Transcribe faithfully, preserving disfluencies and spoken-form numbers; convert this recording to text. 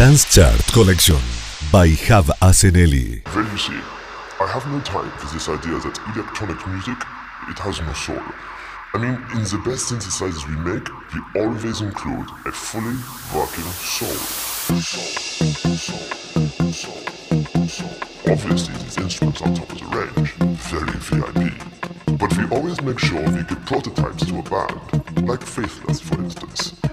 Dance Chart Collection by Hav Aseneli. Well, you see, I have no time for this idea that electronic music, it has no soul. I mean, in the best synthesizers we make, we always include a fully working soul. Soul, soul, soul, soul. Obviously, these instruments are top of the range, very V I P. But we always make sure we give prototypes to a band, like Faithless, for instance.